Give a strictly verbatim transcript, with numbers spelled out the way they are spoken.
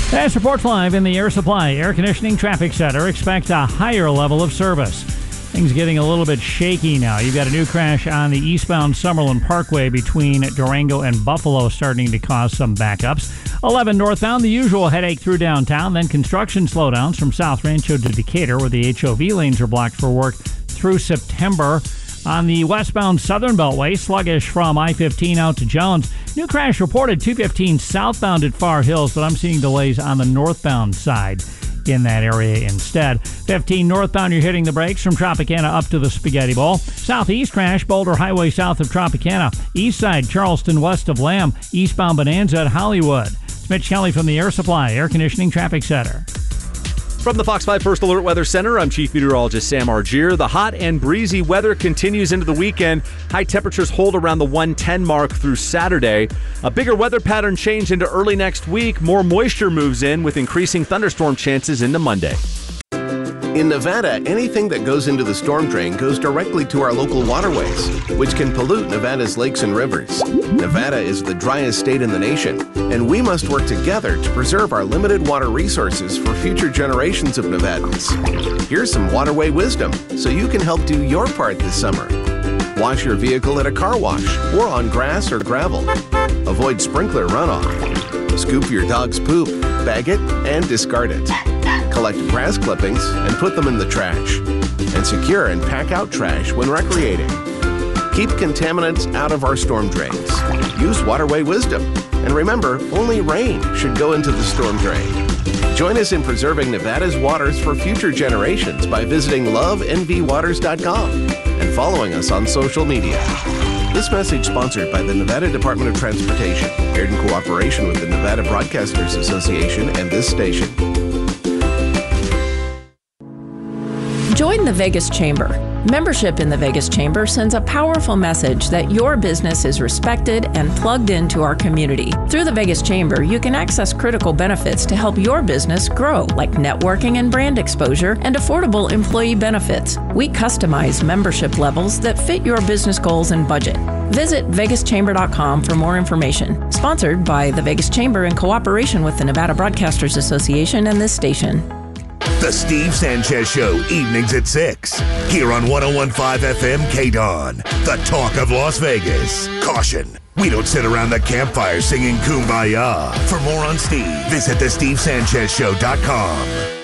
As reports live in the Air Supply Air Conditioning Traffic Center, expect a higher level of service. Things getting a little bit shaky now. You've got a new crash on the eastbound Summerlin Parkway between Durango and Buffalo starting to cause some backups. eleven northbound, the usual headache through downtown. Then construction slowdowns from South Rancho to Decatur where the H O V lanes are blocked for work through September. On the westbound Southern Beltway, sluggish from I fifteen out to Jones. New crash reported two fifteen southbound at Far Hills, but I'm seeing delays on the northbound side in that area instead. fifteen northbound, you're hitting the brakes from Tropicana up to the Spaghetti Bowl. Southeast crash, Boulder Highway south of Tropicana. East side, Charleston west of Lamb. Eastbound Bonanza at Hollywood. It's Mitch Kelly from the Air Supply Air Conditioning Traffic Center. From the Fox five First Alert Weather Center, I'm Chief Meteorologist Sam Argier. The hot and breezy weather continues into the weekend. High temperatures hold around the one ten mark through Saturday. A bigger weather pattern change into early next week. More moisture moves in with increasing thunderstorm chances into Monday. In Nevada, anything that goes into the storm drain goes directly to our local waterways, which can pollute Nevada's lakes and rivers. Nevada is the driest state in the nation, and we must work together to preserve our limited water resources for future generations of Nevadans. Here's some waterway wisdom so you can help do your part this summer. Wash your vehicle at a car wash or on grass or gravel. Avoid sprinkler runoff. Scoop your dog's poop, bag it, and discard it. Collect grass clippings and put them in the trash. And secure and pack out trash when recreating. Keep contaminants out of our storm drains. Use waterway wisdom. And remember, only rain should go into the storm drain. Join us in preserving Nevada's waters for future generations by visiting love n v waters dot com and following us on social media. This message sponsored by the Nevada Department of Transportation, aired in cooperation with the Nevada Broadcasters Association and this station. Join the Vegas Chamber. Membership in the Vegas Chamber sends a powerful message that your business is respected and plugged into our community. Through the Vegas Chamber, you can access critical benefits to help your business grow, like networking and brand exposure and affordable employee benefits. We customize membership levels that fit your business goals and budget. Visit vegas chamber dot com for more information. Sponsored by the Vegas Chamber in cooperation with the Nevada Broadcasters Association and this station. The Steve Sanchez Show, evenings at six. Here on one oh one point five F M K D O N, the talk of Las Vegas. Caution, we don't sit around the campfire singing Kumbaya. For more on Steve, visit the steve sanchez show dot com.